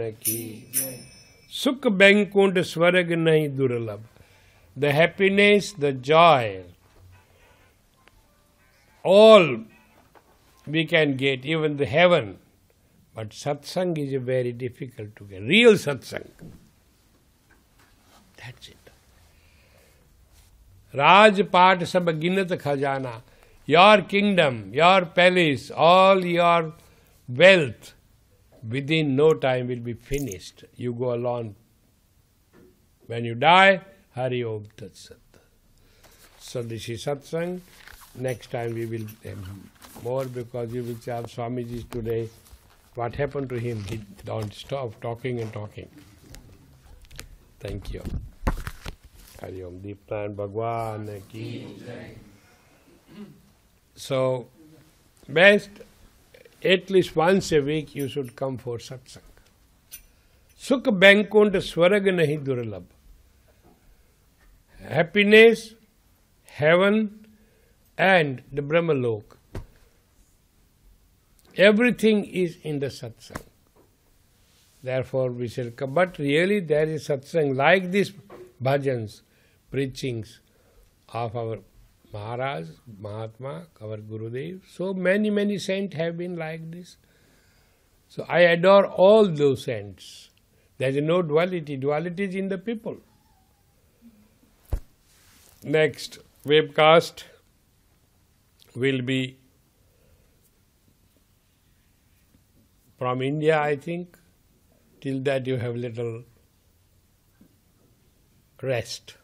की सुख बैंकुंठ स्वर्ग नहीं दुर्लभ. The happiness, the joy, all we can get, even the heaven. But satsang is very difficult to get. Real satsang. That's it. Rajpat sab ginat khajana. Your kingdom, your palace, all your wealth, within no time will be finished. You go alone. When you die, Hari Om Tat Sat. So this is satsang. Next time we will have more, because you will say, Swamiji today, what happened to him? He don't stop talking and talking. Thank you. Hari Om. Deepnan Bhagwan ki. So, best, at least once a week you should come for satsang. Sukh Bankund Swarag Nahi Durlabh. Happiness, heaven, and the Brahmalok. Everything is in the satsang. Therefore we shall come. But really there is satsang like this bhajans, preachings of our Maharaj, Mahatma, our Gurudev. So many saints have been like this. So I adore all those saints. There is no duality. Duality is in the people. Next webcast will be from India, I think. Till that you have little rest.